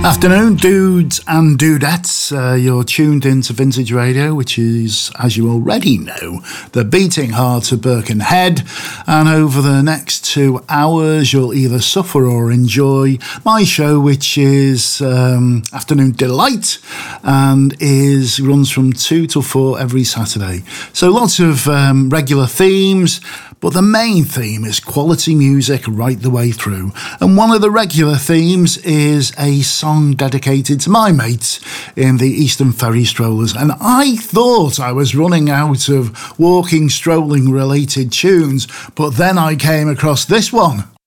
Afternoon, dudes and dudettes. You're tuned into Vintage Radio, which is, as you already know, the beating heart of Birkenhead. And over the next 2 hours, you'll either suffer or enjoy my show, which is Afternoon Delight, and runs from 2 till 4 every Saturday. So lots of regular themes, but the main theme is quality music right the way through. And one of the regular themes is a song dedicated to my mates in the Eastern Ferry Strollers. And I thought I was running out of walking, strolling related tunes, but then I came across this one.